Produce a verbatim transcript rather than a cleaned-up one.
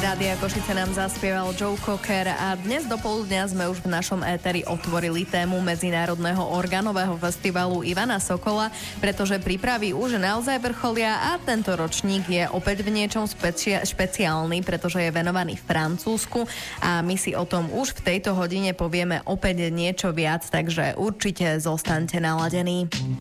Rádia Košice nám zaspieval Joe Cocker a dnes do poludnia sme už v našom éteri otvorili tému Medzinárodného organového festivalu Ivana Sokola, pretože prípravy už naozaj vrcholia a tento ročník je opäť v niečom speci- špeciálny, pretože je venovaný Francúzsku a my si o tom už v tejto hodine povieme opäť niečo viac, takže určite zostaňte naladení.